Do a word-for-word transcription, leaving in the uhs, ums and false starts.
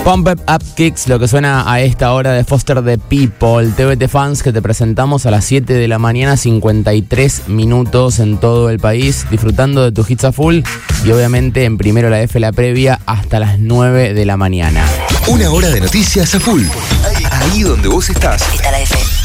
Pump It Up Kicks, lo que suena a esta hora de Foster the People. T V T Fans, que te presentamos a las siete de la mañana, cincuenta y tres minutos en todo el país, disfrutando de tus hits a full. Y obviamente en Primero la F, la previa, hasta las nueve de la mañana. Una hora de noticias a full. Ahí, ahí donde vos estás. Está la F.